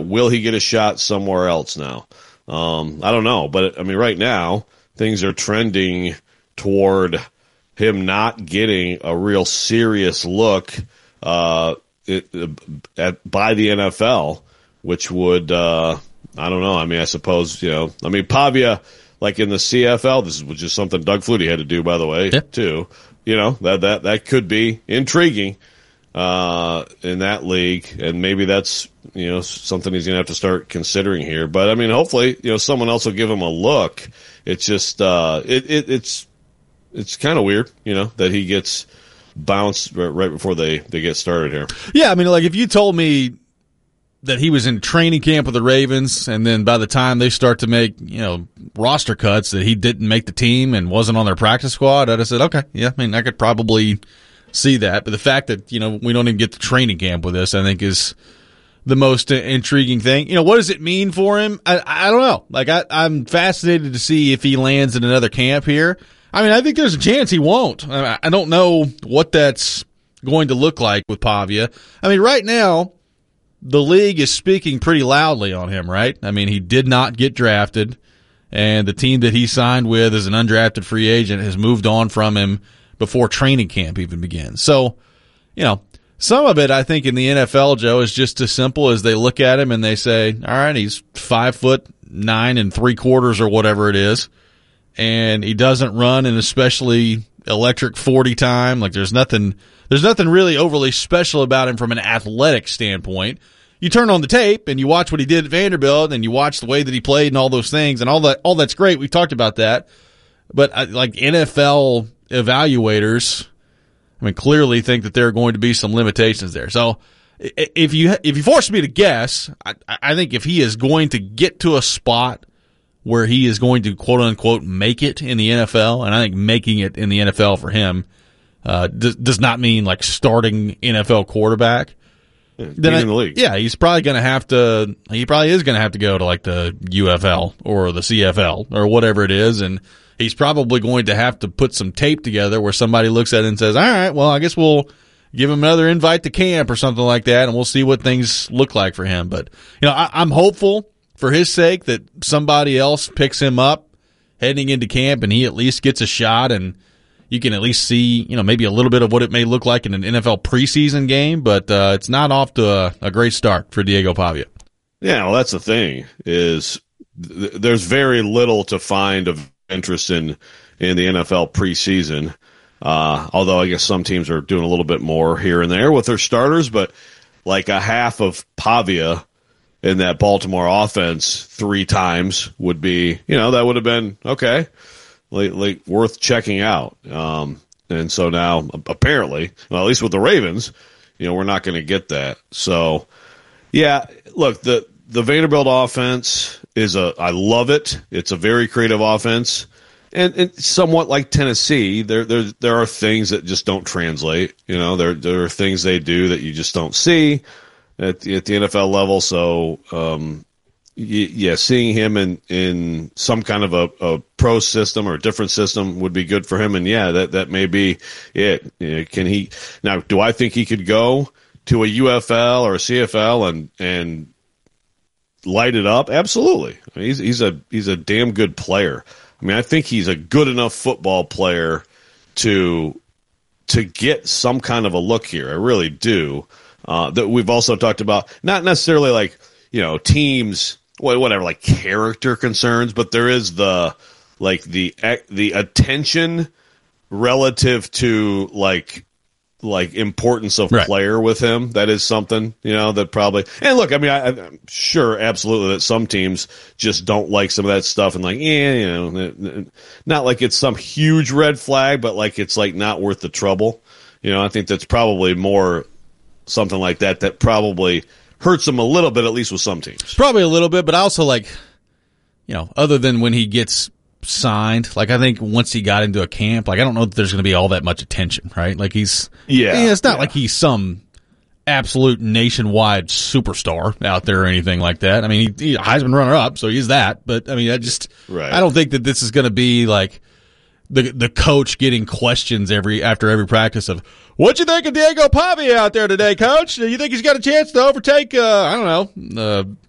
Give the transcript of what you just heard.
will he get a shot somewhere else now? I don't know, but I mean, right now things are trending toward him not getting a real serious look by the NFL, which would I don't know. I mean, I suppose Pavia, like in the CFL, this was just something Doug Flutie had to do, by the way, too. That could be intriguing in that league, and maybe that's something he's going to have to start considering here. But I mean, hopefully, someone else will give him a look. It's just it's kind of weird, that he gets bounced right before they get started here. Yeah, I mean, like if you told me that he was in training camp with the Ravens, and then by the time they start to make roster cuts, that he didn't make the team and wasn't on their practice squad, I'd have said, okay, yeah, I mean, I could probably see that. But the fact that we don't even get to training camp with this, I think, is the most intriguing thing. What does it mean for him? I don't know. Like I'm fascinated to see if he lands in another camp here. I mean, I think there's a chance he won't. I don't know what that's going to look like with Pavia. I mean, right now, the league is speaking pretty loudly on him, right? I mean, he did not get drafted, and the team that he signed with as an undrafted free agent has moved on from him before training camp even begins. So, some of it, I think, in the NFL, Joe, is just as simple as they look at him and they say, all right, he's 5'9" 3/4 or whatever it is, and he doesn't run an especially electric 40 time. Like there's nothing really overly special about him from an athletic standpoint. You turn on the tape and you watch what he did at Vanderbilt, and you watch the way that he played and all those things, and all that's great. We've talked about that. But like NFL evaluators, I mean, clearly think that there are going to be some limitations there. So if you force me to guess, I think if he is going to get to a spot where he is going to quote unquote make it in the NFL, and I think making it in the NFL for him does not mean like starting NFL quarterback. Then in the league. Yeah, he's probably going to have to. He probably is going to have to go to like the UFL or the CFL or whatever it is, and he's probably going to have to put some tape together where somebody looks at it and says, "All right, well, I guess we'll give him another invite to camp or something like that, and we'll see what things look like for him." But I'm hopeful for his sake that somebody else picks him up heading into camp, and he at least gets a shot, and you can at least see, maybe a little bit of what it may look like in an NFL preseason game, but it's not off to a great start for Diego Pavia. Yeah, well, that's the thing, is there's very little to find of interest in the NFL preseason, although I guess some teams are doing a little bit more here and there with their starters, but like a half of Pavia in that Baltimore offense 3 times would be, that would have been okay. Like worth checking out. And so now apparently, well, at least with the Ravens, we're not going to get that. So yeah, look, the Vanderbilt offense I love it. It's a very creative offense, and somewhat like Tennessee, there are things that just don't translate. There are things they do that you just don't see at the NFL level. So, yeah, seeing him in some kind of a pro system or a different system would be good for him. And yeah, that may be it. Can he now? Do I think he could go to a UFL or a CFL and light it up? Absolutely. I mean, he's a damn good player. I mean, I think he's a good enough football player to get some kind of a look here. I really do. That we've also talked about, not necessarily like teams. Whatever, like character concerns, but there is the attention relative to like importance of player with him. That is something, that probably, and look, I mean, I'm sure absolutely that some teams just don't like some of that stuff and like, not like it's some huge red flag, but like it's like not worth the trouble. I think that's probably more something like that probably hurts him a little bit, at least with some teams. Probably a little bit, but also other than when he gets signed, like I think once he got into a camp, like I don't know that there's going to be all that much attention, right? Like it's not like he's some absolute nationwide superstar out there or anything like that. I mean, he's Heisman runner-up, so he's that. But I mean, I don't think that this is going to be like the coach getting questions after every practice of, what you think of Diego Pavia out there today, Coach? Do you think he's got a chance to overtake,